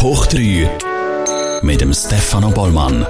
Hoch 3 mit dem Stefano Bollmann.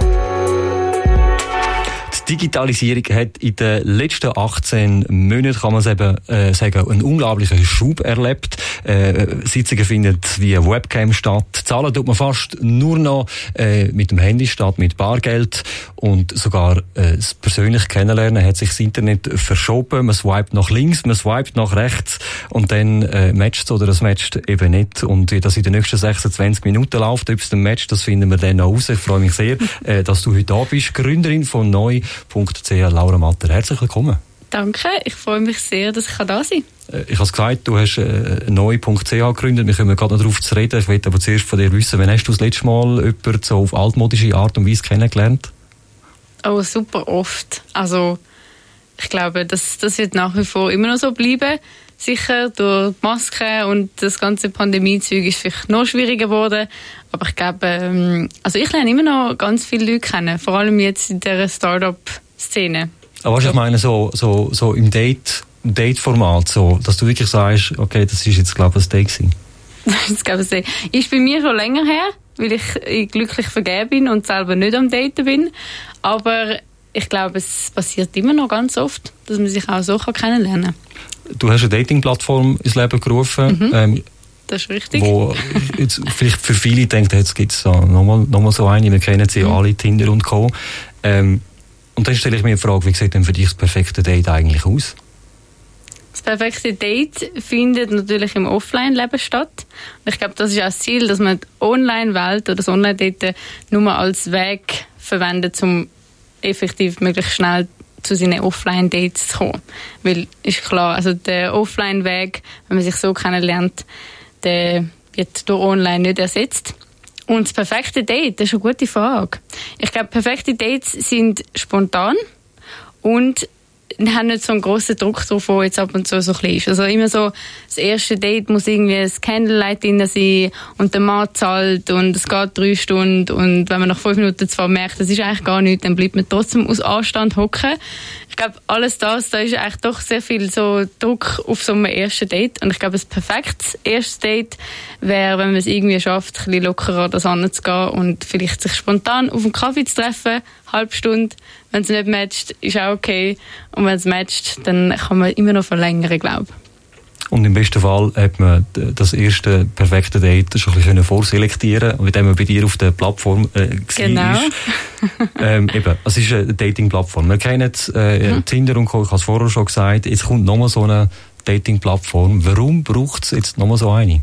Die Digitalisierung hat in den letzten 18 Monaten, kann man sagen, einen unglaublichen Schub erlebt. Sitzungen finden via Webcam statt. Zahlen tut man fast nur noch mit dem Handy statt mit Bargeld. Und sogar das persönliche Kennenlernen hat sich das Internet verschoben. Man swipet nach links, man swipet nach rechts und dann matcht es oder das matcht eben nicht. Und wie das in den nächsten 26 Minuten läuft, ob es dann matcht, das finden wir dann noch raus. Ich freue mich sehr, dass du heute da bist. Gründerin von neu.ch, Laura Matter. Herzlich willkommen. Danke, ich freue mich sehr, dass ich da sein kann. Ich habe es gesagt, du hast neu.ch gegründet. Wir kommen gerade noch darauf zu reden. Ich möchte aber zuerst von dir wissen, wann hast du das letzte Mal jemanden so auf altmodische Art und Weise kennengelernt? Oh, super oft. Also, ich glaube, das wird nach wie vor immer noch so bleiben. Sicher, durch die Maske und das ganze Pandemie-Zeug ist vielleicht noch schwieriger geworden. Aber ich glaube, also ich lerne immer noch ganz viele Leute kennen. Vor allem jetzt in dieser Start-up-Szene. Aber was ich meine, so im Date-Format, so, dass du wirklich sagst, okay, das ist jetzt, glaube ich, ein Date gewesen. Das glaube ich, ist bei mir schon länger her, weil ich glücklich vergeben bin und selber nicht am Daten bin. Aber ich glaube, es passiert immer noch ganz oft, dass man sich auch so kennenlernen kann. Du hast eine Dating-Plattform ins Leben gerufen. Das ist richtig. Wo jetzt vielleicht für viele denkt, jetzt gibt es nochmal so eine, wir kennen sie ja alle, Tinder und Co. Und dann stelle ich mir die Frage, wie sieht denn für dich das perfekte Date eigentlich aus? Das perfekte Date findet natürlich im Offline-Leben statt. Und ich glaube, das ist auch das Ziel, dass man die Online-Welt oder das Online-Daten nur als Weg verwendet, um effektiv möglichst schnell zu seinen Offline-Dates zu kommen. Weil, ist klar, also der Offline-Weg, wenn man sich so kennenlernt, der wird durch Online nicht ersetzt. Und das perfekte Date, das ist eine gute Frage. Ich glaube, perfekte Dates sind spontan und haben nicht so einen grossen Druck drauf, der jetzt ab und zu so ein bisschen ist. Also immer so, das erste Date muss irgendwie ein Candlelight drin sein und der Mann zahlt und es geht 3 Stunden und wenn man nach 5 Minuten zwar merkt, das ist eigentlich gar nichts, dann bleibt man trotzdem aus Anstand hocken. Ich glaube, alles da ist eigentlich doch sehr viel so Druck auf so einem ersten Date und ich glaube, ein perfektes erstes Date wäre, wenn man es irgendwie schafft, ein bisschen lockerer das anzugehen und vielleicht sich spontan auf einen Kaffee zu treffen, halbe Stunde. Wenn es nicht matcht, ist auch okay. Und wenn es matcht, dann kann man immer noch verlängern, glaube ich. Und im besten Fall hat man das erste perfekte Date schon ein bisschen vorselektieren, indem man bei dir auf der Plattform genau. war. Eben, es ist eine Dating-Plattform. Wir kennen Tinder und Co. Ich habe es vorher schon gesagt. Jetzt kommt nochmal so eine Dating-Plattform. Warum braucht es jetzt nochmal so eine?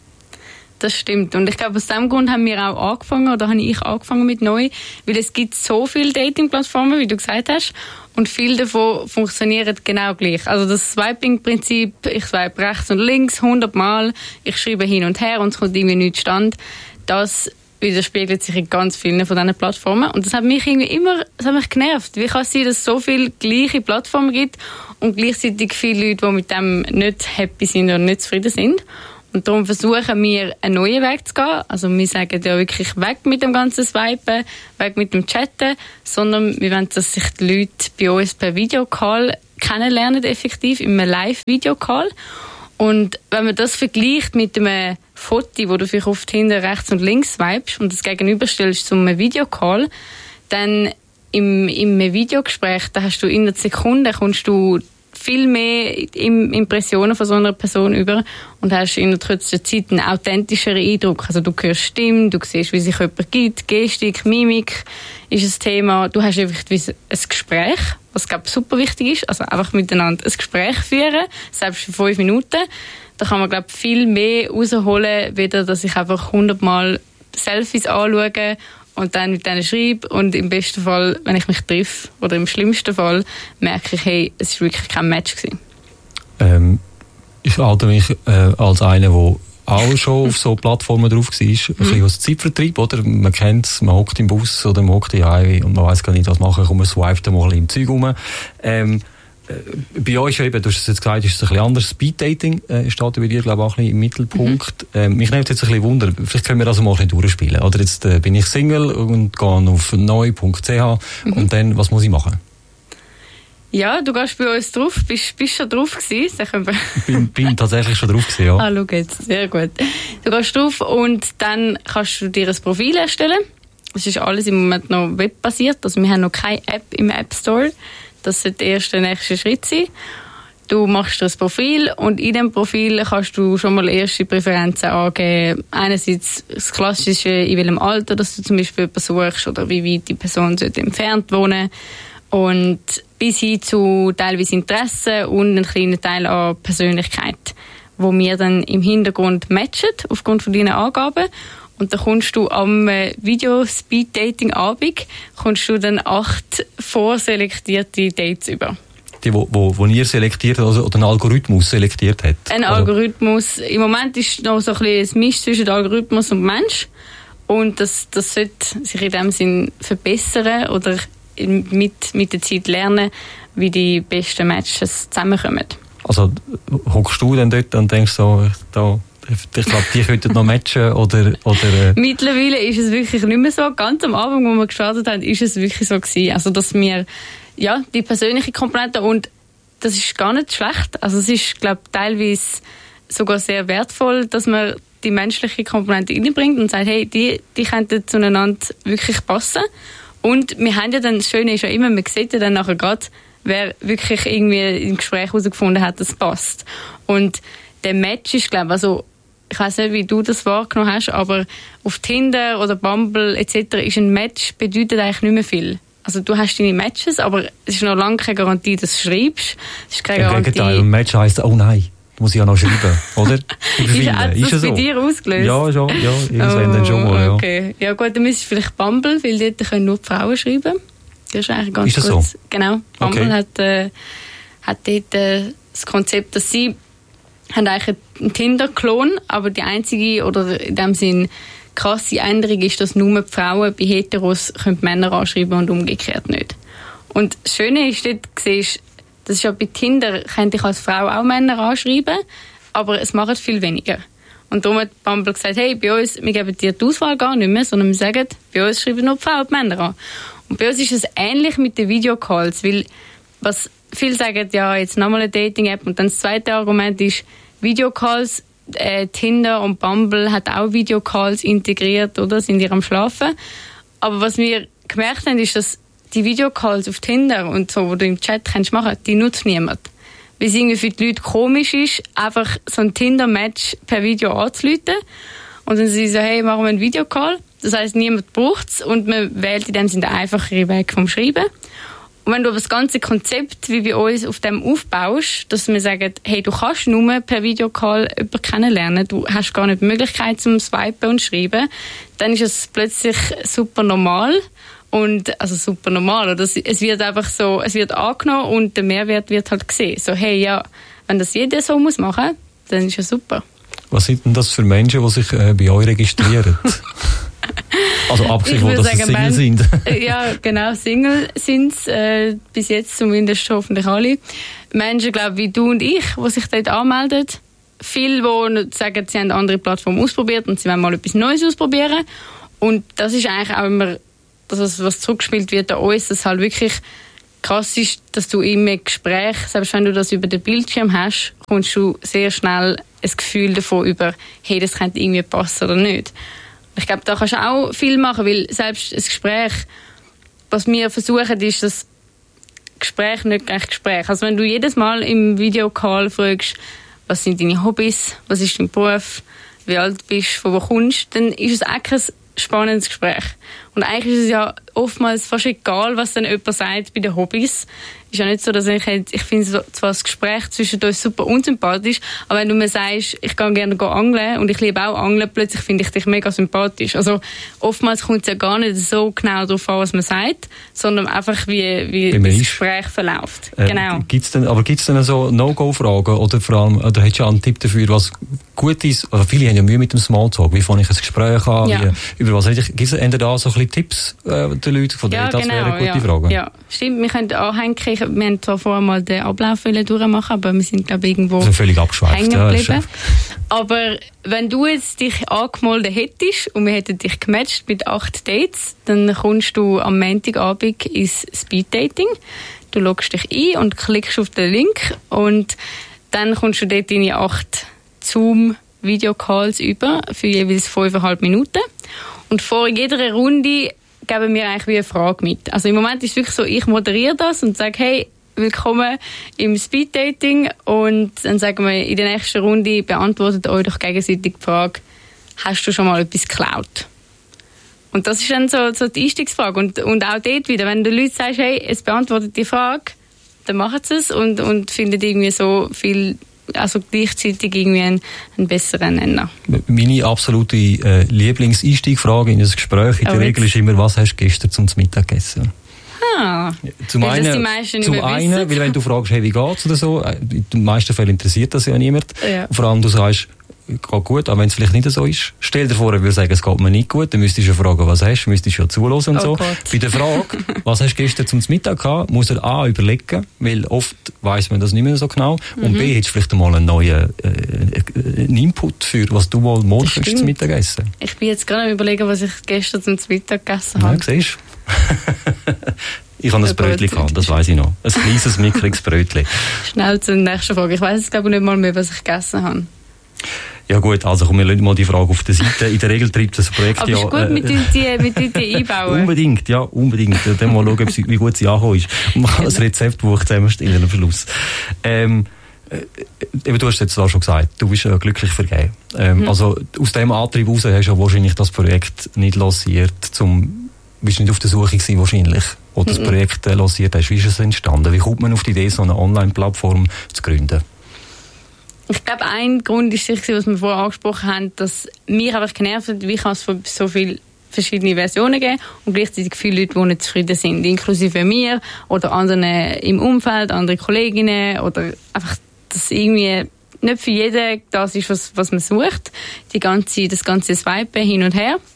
Das stimmt. Und ich glaube, aus diesem Grund haben wir auch angefangen, oder habe ich angefangen mit neu, weil es gibt so viele Dating-Plattformen, wie du gesagt hast, und viele davon funktionieren genau gleich. Also das Swiping-Prinzip, ich swipe rechts und links 100 Mal, ich schreibe hin und her und es kommt irgendwie nichts stand, das widerspiegelt sich in ganz vielen von diesen Plattformen. Und das hat mich genervt. Wie kann es sein, dass es so viele gleiche Plattformen gibt und gleichzeitig viele Leute, die mit dem nicht happy sind oder nicht zufrieden sind? Und darum versuchen wir, einen neuen Weg zu gehen. Also wir sagen ja wirklich weg mit dem ganzen Swipen, weg mit dem Chatten, sondern wir wollen, dass sich die Leute bei uns per Videocall kennenlernen, effektiv, in einem Live-Videocall. Und wenn man das vergleicht mit einem Foto, wo du vielleicht oft hinten rechts und links swipest und das gegenüberstellst zu einem Videocall, dann im Videogespräch, da hast du in einer Sekunde, kommst du viel mehr Impressionen von so einer Person über und hast in der kürzester Zeit einen authentischeren Eindruck. Also du hörst Stimmen, du siehst, wie sich jemand gibt, Gestik, Mimik ist ein Thema. Du hast einfach ein Gespräch, was glaube ich super wichtig ist, also einfach miteinander ein Gespräch führen, selbst für 5 Minuten. Da kann man glaube ich viel mehr rausholen, weder dass ich einfach 100 Mal Selfies anschaue und dann mit denen schreibe und im besten Fall, wenn ich mich treffe, oder im schlimmsten Fall, merke ich, hey, es war wirklich kein Match gewesen. Ich halte mich als einer, der auch schon auf so Plattformen drauf war, ein bisschen als Zeitvertreib, oder? Man kennt es, man hockt im Bus oder man hockt im Highway und man weiss gar nicht, was machen, und man swipet mal ein bisschen im Zeug rum. Bei euch eben, du hast es jetzt gesagt, ist es ein bisschen anders. Speeddating steht bei dir, glaube ich, auch ein bisschen im Mittelpunkt. Mich nimmt jetzt ein bisschen Wunder, vielleicht können wir das mal ein bisschen durchspielen. Oder jetzt bin ich Single und gehe auf neu.ch und dann, was muss ich machen? Ja, du gehst bei uns drauf. Bist schon drauf gewesen? Bin tatsächlich schon drauf gewesen, ja. Ah, schau jetzt. Sehr gut. Du gehst drauf und dann kannst du dir ein Profil erstellen. Das ist alles im Moment noch webbasiert. Also wir haben noch keine App im App Store. Das sollte der nächste Schritt sein. Du machst dir ein Profil und in dem Profil kannst du schon mal erste Präferenzen angeben. Einerseits das Klassische, in welchem Alter dass du zum Beispiel jemanden suchst oder wie weit die Person entfernt wohnen. Und bis hin zu teilweise Interessen und einen kleinen Teil an Persönlichkeit, wo wir dann im Hintergrund matchen aufgrund von deinen Angaben. Und dann kommst du am Video-Speed-Dating-Abend kommst du dann 8 vorselektierte Dates über. Die, wo ihr selektiert oder ein Algorithmus selektiert hat? Ein Algorithmus. Im Moment ist noch so ein bisschen ein Misch zwischen Algorithmus und Mensch. Und das sollte sich in dem Sinn verbessern oder mit der Zeit lernen, wie die besten Matches zusammenkommen. Also hockst du dann dort und denkst so, ich glaube, die könnten noch matchen oder Mittlerweile ist es wirklich nicht mehr so. Ganz am Anfang, wo wir gestartet haben, ist es wirklich so gewesen. Also, dass wir, ja, die persönliche Komponente, und das ist gar nicht schlecht. Also, es ist, glaube ich, teilweise sogar sehr wertvoll, dass man die menschliche Komponente reinbringt und sagt, hey, die könnten zueinander wirklich passen. Und wir haben ja dann, das Schöne ist ja immer, man sieht ja dann nachher gerade, wer wirklich irgendwie im Gespräch herausgefunden hat, dass es passt. Und der Match ist, glaube ich, also, ich weiss nicht, wie du das wahrgenommen hast, aber auf Tinder oder Bumble etc. ist ein Match bedeutet eigentlich nicht mehr viel. Also du hast deine Matches, aber es ist noch lange keine Garantie, dass du schreibst. Es ist keine Garantie. Gegenteil, ein Match heisst, oh nein, muss ich ja noch schreiben, oder? Ist das so? Bei dir ausgelöst? Ja, schon, ja, irgendwann dann schon mal, ja. Okay. Ja gut, dann müsstest du vielleicht Bumble, weil dort können nur die Frauen schreiben. Das ist eigentlich ganz ist das gut. So? Genau. Bumble hat dort das Konzept, dass sie haben eigentlich einen Tinder-Klon, aber die einzige oder in dem Sinn krasse Änderung ist, dass nur die Frauen bei Heteros können Männer anschreiben und umgekehrt nicht. Und das Schöne ist, dort siehst, das ist ja bei Tinder, könnte ich als Frau auch Männer anschreiben, aber es machen viel weniger. Und darum hat Bumble gesagt, hey, bei uns, wir geben dir die Auswahl gar nicht mehr, sondern wir sagen, bei uns schreiben nur die Frauen die Männer an. Und bei uns ist es ähnlich mit den Videocalls, weil was viele sagen, ja, jetzt nochmal eine Dating-App. Und dann das zweite Argument ist, Videocalls, Tinder und Bumble hat auch Videocalls integriert, oder? Sind die am Schlafen. Aber was wir gemerkt haben, ist, dass die Videocalls auf Tinder und so, wo du im Chat kannst machen, die nutzt niemand. Weil es irgendwie für die Leute komisch ist, einfach so ein Tinder-Match per Video anzuleiten. Und dann sind sie so, hey, machen wir einen Videocall. Das heisst, niemand braucht es und man wählt in dem Sinne den einfacheren Weg vom Schreiben. Und wenn du das ganze Konzept, wie wir uns auf dem aufbaust, dass wir sagen, hey, du kannst nur per Videocall jemanden kennenlernen, du hast gar nicht die Möglichkeit zum Swipen und Schreiben, dann ist es plötzlich super normal. Und, also super normal, oder? Es wird einfach so, es wird angenommen und der Mehrwert wird halt gesehen. So, hey, ja, wenn das jeder so muss machen, dann ist ja super. Was sind denn das für Menschen, die sich bei euch registrieren? Also abgesehen von, dass sie Single sind. Ja, genau, Single sind es, bis jetzt zumindest hoffentlich alle. Menschen, glaube wie du und ich, die sich dort anmelden. Viele, die sagen, sie haben andere Plattformen ausprobiert und sie wollen mal etwas Neues ausprobieren. Und das ist eigentlich auch immer das, was zurückgespielt wird an uns, dass halt wirklich krass ist, dass du im Gespräch, selbst wenn du das über den Bildschirm hast, kommst du sehr schnell ein Gefühl davon über, hey, das könnte irgendwie passen oder nicht. Ich glaube, da kannst du auch viel machen, weil selbst ein Gespräch, was wir versuchen, ist das Gespräch nicht gleich Gespräch. Also wenn du jedes Mal im Videocall fragst, was sind deine Hobbys, was ist dein Beruf, wie alt bist du, von wo kommst, dann ist es auch kein spannendes Gespräch. Und eigentlich ist es ja oftmals fast egal, was dann jemand sagt bei den Hobbys. Ist ja nicht so, dass ich finde zwar das Gespräch zwischen uns super unsympathisch, aber wenn du mir sagst, ich gehe gerne angeln und ich liebe auch Angeln, plötzlich finde ich dich mega sympathisch. Also oftmals kommt es ja gar nicht so genau darauf an, was man sagt, sondern einfach wie das Gespräch verläuft. Genau. Gibt's denn so No-Go-Fragen oder vor allem, oder hättest du einen Tipp dafür, was gut ist? Also viele haben ja Mühe mit dem Smalltalk. Wie fange ich ein Gespräch an? Ja. Über was rede ich? Gibt es da so ein bisschen Tipps den Leuten? Von ja, das genau, wäre eine gute Frage. Ja, stimmt. Wir können anhängen. Wir haben zwar vorher mal den Ablauf durchmachen, aber wir sind, glaube ich, irgendwo also völlig abgeschweift, hängen geblieben. Aber wenn du jetzt dich angemeldet hättest und wir hätten dich gematcht mit 8 Dates, dann kommst du am Montagabend ins Speeddating. Du loggst dich ein und klickst auf den Link und dann kommst du dort deine 8 Zoom-Videocalls über für jeweils 5,5 Minuten. Und vor jeder Runde geben wir eigentlich wie eine Frage mit. Also im Moment ist es wirklich so, ich moderiere das und sage, hey, willkommen im Speeddating, und dann sagen wir, in der nächsten Runde beantwortet euch doch gegenseitig die Frage, hast du schon mal etwas geklaut? Und das ist dann so die Einstiegsfrage. Und auch dort wieder, wenn du den Leuten sagst, hey, es beantwortet die Frage, dann machen sie es und finden irgendwie so viel, also gleichzeitig irgendwie einen besseren Nenner. Meine absolute Lieblingseinstiegfrage in ein Gespräch in der Regel ist immer, was hast du gestern zum Mittag gegessen? Zum einen, weil wenn du fragst, hey, wie geht's oder so, in den meisten Fällen interessiert das ja niemand. Ja. Vor allem, du sagst, geht gut, aber wenn es vielleicht nicht so ist, stell dir vor, er würde sagen, es geht mir nicht gut, dann müsstest du ja fragen, was hast du, müsstest du ja zuhören und so. Gott. Bei der Frage, was hast du gestern zum Mittag gehabt, muss er A, überlegen, weil oft weiss man das nicht mehr so genau, und B, hättest du vielleicht einmal einen neuen Input für, was du mal morgen zum Mittagessen. Ich bin jetzt gerade am überlegen, was ich gestern zum Mittag gegessen habe. Ja, siehst du? Ich habe ein Brötchen gehabt, das weiss ich noch. Ein kleines, mickriges Brötchen. Schnell zur nächsten Frage. Ich weiss jetzt glaube ich nicht mal mehr, was ich gegessen habe. Ja gut, also komm, wir lassen mal die Frage auf der Seite. In der Regel treibt das Projekt aber ja... Aber ist gut, mit die einbauen. Unbedingt, ja, unbedingt. Dann mal schauen, wie gut sie angekommen ist. Und man kann das Rezeptbuch zusammenstellen am Schluss. Eben, du hast jetzt zwar schon gesagt, du bist glücklich vergeben. Also aus dem Antrieb heraus hast du ja wahrscheinlich das Projekt nicht lanciert, bist nicht auf der Suche gewesen wahrscheinlich, wo du das Projekt lanciert hast. Wie ist es entstanden? Wie kommt man auf die Idee, so eine Online-Plattform zu gründen? Ich glaube, ein Grund ist sicher, was wir vorher angesprochen haben, dass mich einfach genervt hat, wie kann es so viele verschiedene Versionen geben und gleichzeitig viele Leute, die nicht zufrieden sind, inklusive mir oder anderen im Umfeld, andere Kolleginnen, oder einfach, dass irgendwie nicht für jeden das ist, was man sucht, das ganze Swipen hin und her.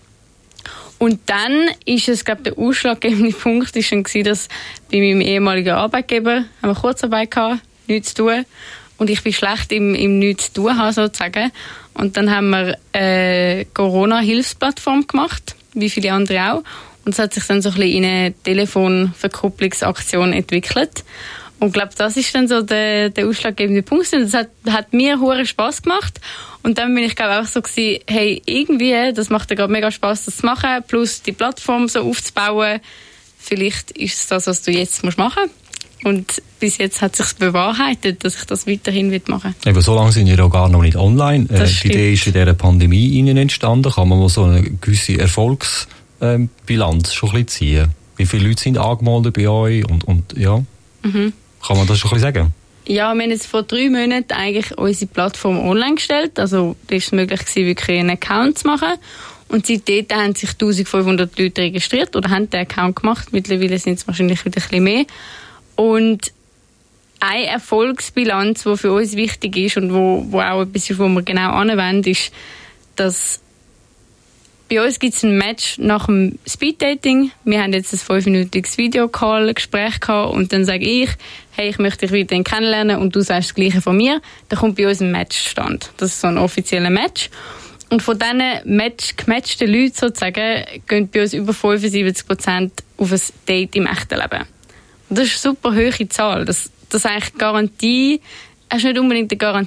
Und dann ist es, glaube ich, der ausschlaggebende Punkt ist dann gewesen, dass bei meinem ehemaligen Arbeitgeber haben wir Kurzarbeit gehabt, nichts zu tun. Und ich bin schlecht im nichts zu tun haben, sozusagen. Und dann haben wir eine Corona-Hilfsplattform gemacht, wie viele andere auch. Und es hat sich dann so ein bisschen in eine Telefonverkupplungsaktion entwickelt. Und ich glaube, das ist dann so der ausschlaggebende Punkt. Und das hat mir hure Spass gemacht. Und dann bin ich, glaube ich, auch so gewesen, hey, irgendwie, das macht ja gerade mega Spass, das zu machen, plus die Plattform so aufzubauen. Vielleicht ist es das, was du jetzt machen musst. Und bis jetzt hat es sich bewahrheitet, dass ich das weiterhin machen will. Eben, so lange sind wir ja gar noch nicht online. Die Idee ist in dieser Pandemie entstanden. Kann man mal so eine gewisse Erfolgsbilanz schon ein bisschen ziehen? Wie viele Leute sind angemeldet bei euch? Und ja, kann man das schon ein bisschen sagen? Ja, wir haben jetzt vor 3 Monaten eigentlich unsere Plattform online gestellt. Also da war es möglich, wirklich einen Account zu machen. Und seitdem haben sich 1500 Leute registriert oder haben den Account gemacht. Mittlerweile sind es wahrscheinlich wieder ein bisschen mehr. Und eine Erfolgsbilanz, die für uns wichtig ist und wo auch etwas ist, wo wir genau anwenden, ist, dass bei uns gibt es ein Match nach dem Speeddating. Wir haben jetzt ein 5-minütiges Videocall-Gespräch gehabt und dann sage ich, hey, ich möchte dich weiterhin kennenlernen und du sagst das Gleiche von mir. Dann kommt bei uns ein Match zustande. Das ist so ein offizieller Match. Und von diesen gematchten Leuten sozusagen gehen bei uns über 75% auf ein Date im echten Leben. Und das ist eine super hohe Zahl. Das ist eigentlich Garantie. Es ist nicht unbedingt eine